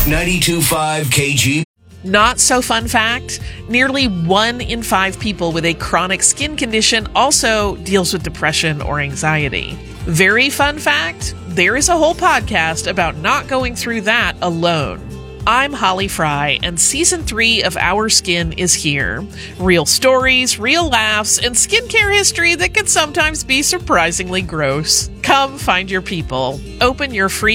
92.5 KG. Not so fun fact, nearly 1 in 5 people with a chronic skin condition also deals with depression or anxiety. Very fun fact, there is a whole podcast about not going through that alone. I'm Holly Fry, and Season 3 of Our Skin is here. Real stories, real laughs, and skincare history that can sometimes be surprisingly gross. Come find your people. Open your free